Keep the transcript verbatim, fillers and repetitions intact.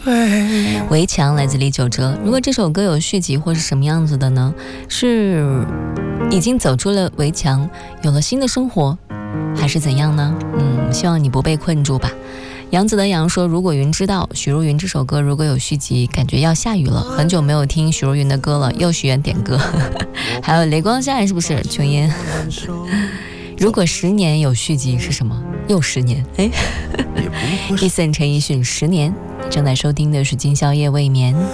围墙来自李玖哲。如果这首歌有续集或是什么样子的呢？是已经走出了围墙，有了新的生活，还是怎样呢？嗯，希望你不被困住吧。杨子的杨说，如果云知道许茹芸这首歌如果有续集，感觉要下雨了，很久没有听许茹芸的歌了，又许愿点歌。还有雷光下来是不是琼烟？如果十年有续集是什么？又十年。哎，伊森陈奕迅十年。正在收听的是今宵夜未眠。